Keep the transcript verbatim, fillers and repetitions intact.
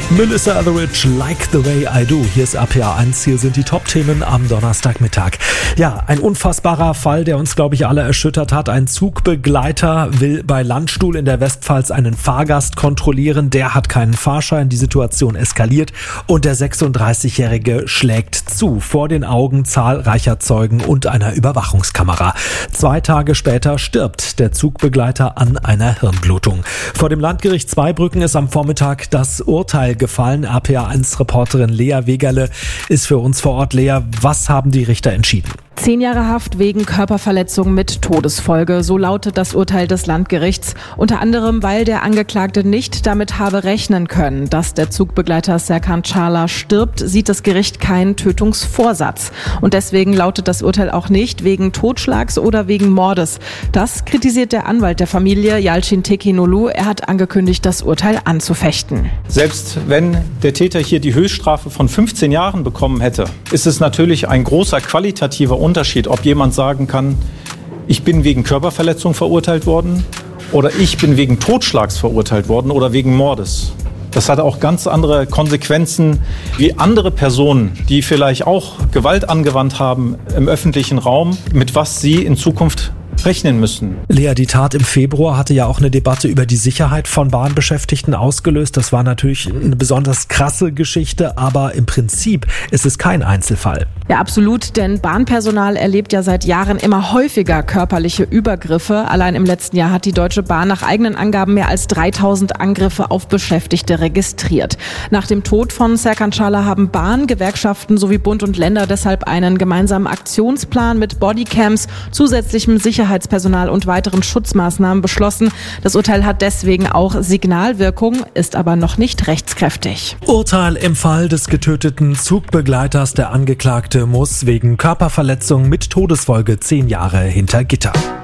Melissa Etheridge, Like the Way I Do. Hier ist R P R eins, hier sind die Top-Themen am Donnerstagmittag. Ja, ein unfassbarer Fall, der uns, glaube ich, alle erschüttert hat. Ein Zugbegleiter will bei Landstuhl in der Westpfalz einen Fahrgast kontrollieren. Der hat keinen Fahrschein, die Situation eskaliert und der sechsunddreißigjährige schlägt zu vor den Augen zahlreicher Zeugen und einer Überwachungskamera. Zwei Tage später stirbt der Zugbegleiter an einer Hirnblutung. Vor dem Landgericht Zweibrücken ist am Vormittag das Urteil gefallen. R P R eins Reporterin Lea Wegerle ist für uns vor Ort. Lea, was haben die Richter entschieden? Zehn Jahre Haft wegen Körperverletzung mit Todesfolge, so lautet das Urteil des Landgerichts. Unter anderem, weil der Angeklagte nicht damit habe rechnen können, dass der Zugbegleiter Serkan Çağlar stirbt, sieht das Gericht keinen Tötungsvorsatz. Und deswegen lautet das Urteil auch nicht wegen Totschlags oder wegen Mordes. Das kritisiert der Anwalt der Familie, Yalçın Tekinoglu. Er hat angekündigt, das Urteil anzufechten. Selbst wenn der Täter hier die Höchststrafe von fünfzehn Jahren bekommen hätte, ist es natürlich ein großer qualitativer Unterschied, ob jemand sagen kann, ich bin wegen Körperverletzung verurteilt worden oder ich bin wegen Totschlags verurteilt worden oder wegen Mordes. Das hat auch ganz andere Konsequenzen wie andere Personen, die vielleicht auch Gewalt angewandt haben im öffentlichen Raum, mit was sie in Zukunft rechnen müssen. Lea, die Tat im Februar hatte ja auch eine Debatte über die Sicherheit von Bahnbeschäftigten ausgelöst. Das war natürlich eine besonders krasse Geschichte, aber im Prinzip ist es kein Einzelfall. Ja, absolut, denn Bahnpersonal erlebt ja seit Jahren immer häufiger körperliche Übergriffe. Allein im letzten Jahr hat die Deutsche Bahn nach eigenen Angaben mehr als dreitausend Angriffe auf Beschäftigte registriert. Nach dem Tod von Serkan Çağlar haben Bahn, Gewerkschaften sowie Bund und Länder deshalb einen gemeinsamen Aktionsplan mit Bodycams, zusätzlichem Sicherheitspersonal und weiteren Schutzmaßnahmen beschlossen. Das Urteil hat deswegen auch Signalwirkung, ist aber noch nicht rechtskräftig. Urteil im Fall des getöteten Zugbegleiters. Der Angeklagte muss wegen Körperverletzung mit Todesfolge zehn Jahre hinter Gitter.